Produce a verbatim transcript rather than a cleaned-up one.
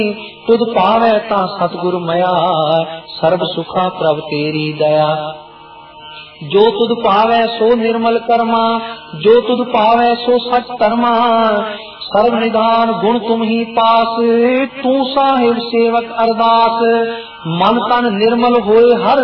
तुद पावै ता सतगुर मया, सर्ब सुखा प्रभ तेरी दया। जो तुद पावै सो निर्मल कर्मा, जो तुद पावै सो सच धर्मा। सर्व निधान गुण तुम ही पास, तू साहिब सेवक अरदास। मन तन निर्मल होए हर